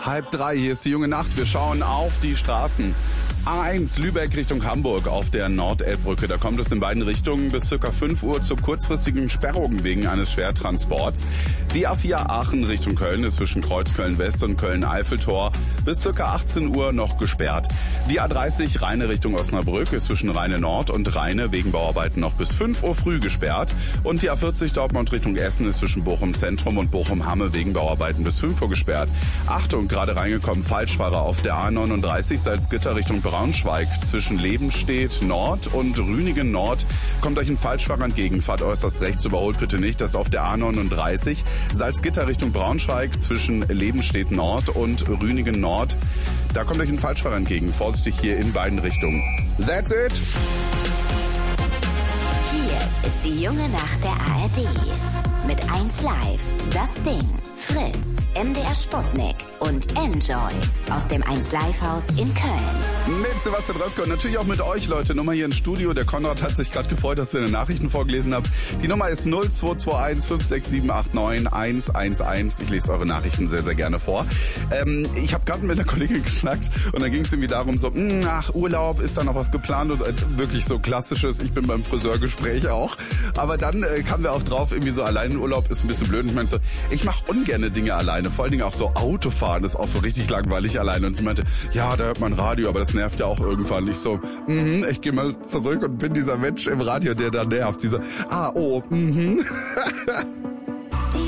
2:30, hier ist die junge Nacht. Wir schauen auf die Straßen. A1 Lübeck Richtung Hamburg auf der Nordelbbrücke. Da kommt es in beiden Richtungen bis ca. 5 Uhr zu kurzfristigen Sperrungen wegen eines Schwertransports. Die A4 Aachen Richtung Köln ist zwischen Kreuzköln West und Köln-Eiffeltor bis ca. 18 Uhr noch gesperrt. Die A30 Rheine Richtung Osnabrück ist zwischen Rheine Nord und Rheine wegen Bauarbeiten noch bis 5 Uhr früh gesperrt. Und die A40 Dortmund Richtung Essen ist zwischen Bochum Zentrum und Bochum Hamme wegen Bauarbeiten bis 5 Uhr gesperrt. Achtung, gerade reingekommen, Falschfahrer auf der A39 Salzgitter Richtung Braunschweig zwischen Lebenstedt Nord und Rünigen Nord. Kommt euch ein Falschfahrer entgegen, fahrt äußerst rechts, überholt bitte nicht. Das ist auf der A39 Salzgitter Richtung Braunschweig zwischen Lebenstedt Nord und Rünigen Nord. Da kommt euch ein Falschfahrer entgegen, vorsichtig hier in beiden Richtungen. That's it! Hier ist die junge Nacht der ARD. Mit 1 Live, das Ding, Fritz, MDR Sputnik und Enjoy aus dem 1 Live Haus in Köln. Mit Sebastian Röpke und natürlich auch mit euch, Leute. Nummer hier im Studio. Der Konrad hat sich gerade gefreut, dass ihr eine Nachrichten vorgelesen habt. Die Nummer ist 0221 567 89 111. Ich lese eure Nachrichten sehr, sehr gerne vor. Ich habe gerade mit einer Kollegin geschnackt und dann ging es irgendwie darum, so, Urlaub, ist da noch was geplant? Und wirklich so klassisches, ich bin beim Friseurgespräch auch. Aber dann kamen wir auch drauf, irgendwie so allein Urlaub ist ein bisschen blöd. Und ich meinte so, ich mache ungerne Dinge alleine. Vor allen Dingen auch so Autofahren ist auch so richtig langweilig alleine. Und sie meinte, ja, da hört man Radio, aber das nervt ja auch irgendwann. Ich so, ich gehe mal zurück und bin dieser Mensch im Radio, der da nervt. Sie so,